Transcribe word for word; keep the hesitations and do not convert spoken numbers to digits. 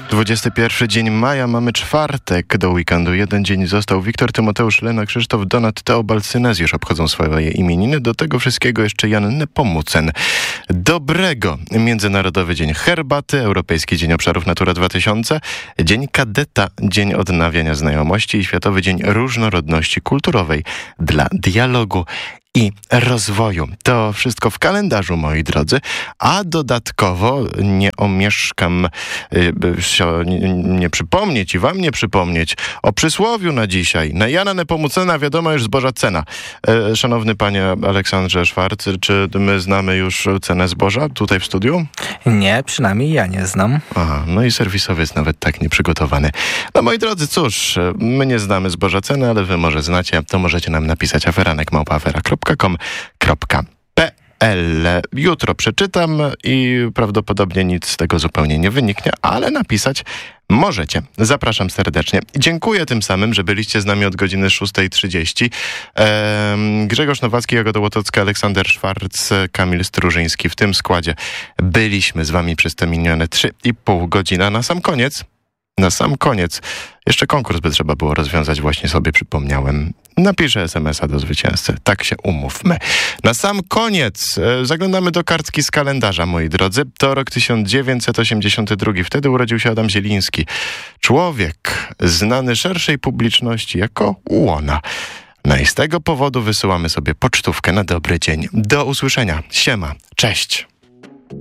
dwudziesty pierwszy dzień maja, mamy czwartek do weekendu. Jeden dzień został. Wiktor, Tymoteusz, Lena, Krzysztof, Donat, Teobald, Synez już obchodzą swoje imieniny. Do tego wszystkiego jeszcze Jan Nepomucen. Dobrego. Międzynarodowy Dzień Herbaty, Europejski Dzień Obszarów Natura dwa tysiące, Dzień Kadeta, Dzień Odnawiania Znajomości i Światowy Dzień Różnorodności Kulturowej dla dialogu i rozwoju. To wszystko w kalendarzu, moi drodzy, a dodatkowo nie omieszkam y, nie, nie przypomnieć i wam nie przypomnieć o przysłowiu na dzisiaj. Na Jana Nepomucena wiadomo już zboża cena. E, szanowny panie Aleksandrze Szwarc, czy my znamy już cenę zboża tutaj w studiu? Nie, przynajmniej ja nie znam. Aha, no i serwisowiec nawet tak nieprzygotowany. No moi drodzy, cóż, my nie znamy zboża ceny, ale wy może znacie, to możecie nam napisać aferanek małpa afera kropka com kropka p l. Jutro przeczytam i prawdopodobnie nic z tego zupełnie nie wyniknie, ale napisać możecie. Zapraszam serdecznie. Dziękuję tym samym, że byliście z nami od godziny szósta trzydzieści. Ehm, Grzegorz Nowacki, Jagoda Łotocka, Aleksander Szwarc, Kamil Strużyński. W tym składzie byliśmy z wami przez te minione trzy i pół godziny. Na sam koniec, na sam koniec, jeszcze konkurs by trzeba było rozwiązać, właśnie sobie przypomniałem. Napiszę es em es a do zwycięzcy. Tak się umówmy. Na sam koniec e, zaglądamy do kartki z kalendarza, moi drodzy. To rok tysiąc dziewięćset osiemdziesiąty drugi. Wtedy urodził się Adam Zieliński. Człowiek znany szerszej publiczności jako Łona. No i z tego powodu wysyłamy sobie pocztówkę na dobry dzień. Do usłyszenia. Siema. Cześć.